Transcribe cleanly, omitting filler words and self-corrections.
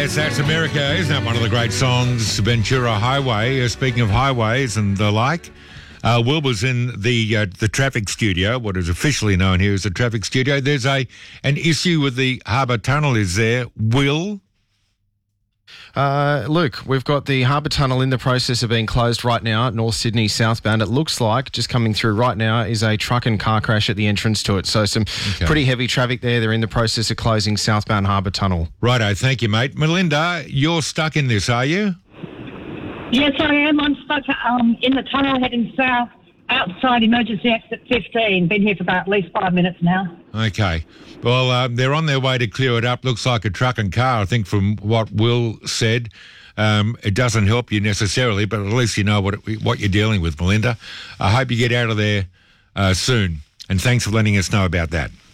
Yes, that's America. Isn't that one of the great songs? Ventura Highway. Speaking of highways and the like, Will was in the traffic studio, what is officially known here as the traffic studio. There's an issue with the Harbour Tunnel, is there? Will? Luke, we've got the Harbour Tunnel in the process of being closed right now at North Sydney southbound. It looks like just coming through right now is a truck and car crash at the entrance to it. So some pretty heavy traffic there. They're in the process of closing southbound Harbour Tunnel. Righto, thank you, mate. Melinda, you're stuck in this, are you? Yes, I am. I'm stuck in the tunnel heading south outside emergency exit 15. Been here for about at least 5 minutes now. Okay. Well, they're on their way to clear it up. Looks like a truck and car, I think, from what Will said. It doesn't help you necessarily, but at least you know what you're dealing with, Melinda. I hope you get out of there soon. And thanks for letting us know about that.